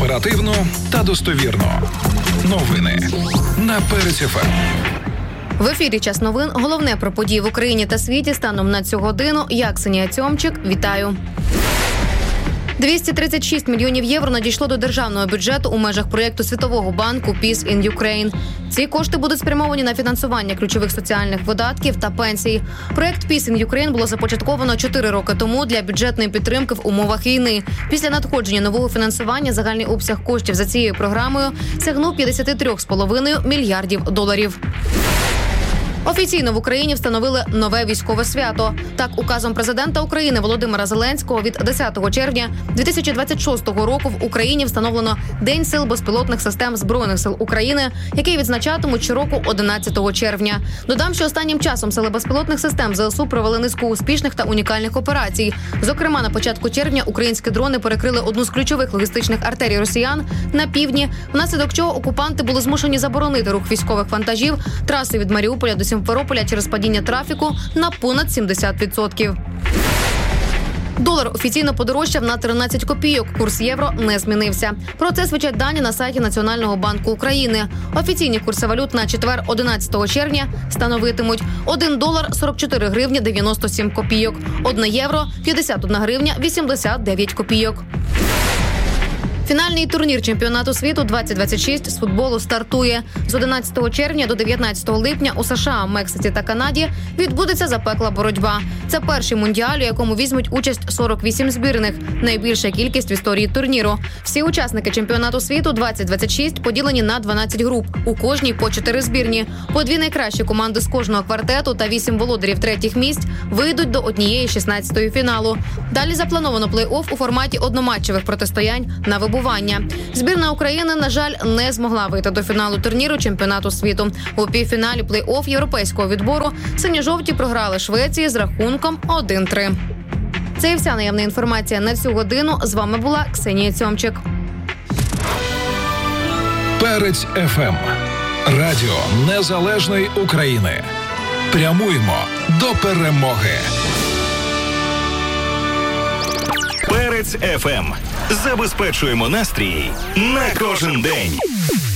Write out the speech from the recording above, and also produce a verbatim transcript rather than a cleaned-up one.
Оперативно та достовірно. Новини на Перець еф ем. В ефірі «Час новин». Головне про події в Україні та світі станом на цю годину. Я, Ксенія Цьомчик, вітаю. двісті тридцять шість мільйонів євро надійшло до державного бюджету у межах проєкту Світового банку Peace in Ukraine. Ці кошти будуть спрямовані на фінансування ключових соціальних видатків та пенсій. Проєкт Peace in Ukraine було започатковано чотири роки тому для бюджетної підтримки в умовах війни. Після надходження нового фінансування загальний обсяг коштів за цією програмою сягнув п'ятдесят три цілих п'ять десятих мільярдів доларів. Офіційно в Україні встановили нове військове свято. Так, указом президента України Володимира Зеленського від десятого червня дві тисячі двадцять шостого року в Україні встановлено День сил безпілотних систем Збройних сил України, який відзначатимуть щороку одинадцятого червня. Додам, що останнім часом сили безпілотних систем зе ес у провели низку успішних та унікальних операцій. Зокрема, на початку червня українські дрони перекрили одну з ключових логістичних артерій росіян на півдні, внаслідок чого окупанти були змушені заборонити рух військових вантажів траси від Маріуполя до Сімферополя через падіння трафіку на понад сімдесят відсотків. Долар офіційно подорожчав на тринадцять копійок. Курс євро не змінився. Про це свідчать дані на сайті Національного банку України. Офіційні курси валют на четвер, одинадцятого червня, становитимуть один долар сорок чотири гривні дев'яносто сім копійок, одне євро п'ятдесят одна гривня вісімдесят дев'ять копійок. Фінальний турнір чемпіонату світу двадцять двадцять шість з футболу стартує. З одинадцятого червня до дев'ятнадцятого липня у США, Мексиці та Канаді відбудеться запекла боротьба. Це перший мундіаль, у якому візьмуть участь сорок вісім збірних – найбільша кількість в історії турніру. Всі учасники чемпіонату світу двадцять двадцять шість поділені на дванадцять груп. У кожній по чотири збірні. По дві найкращі команди з кожного квартету та вісім володарів третіх місць вийдуть до однієї шістнадцятої фіналу. Далі заплановано плей-офф у форматі одноматчевих протистоянь на вибування. Збірна України, на жаль, не змогла вийти до фіналу турніру чемпіонату світу. У півфіналі плей-офф європейського відбору синьо-жовті програли Швеції з рахунком один три. Це і вся наявна інформація на цю годину. З вами була Ксенія Цьомчик. Перець еф ем. Радіо Незалежної України. Прямуємо до перемоги. Перець еф ем. Забезпечуємо настрій на кожен день.